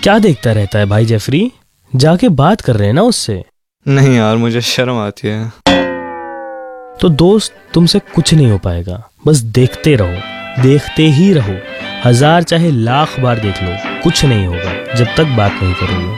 क्या देखता रहता है भाई जेफरी? जाके बात कर रहे हैं ना उससे। नहीं यार, मुझे शर्म आती है। तो दोस्त, तुमसे कुछ नहीं हो पाएगा। बस देखते रहो, देखते ही रहो। 1000 चाहे लाख बार देख लो, कुछ नहीं होगा जब तक बात नहीं करोगे।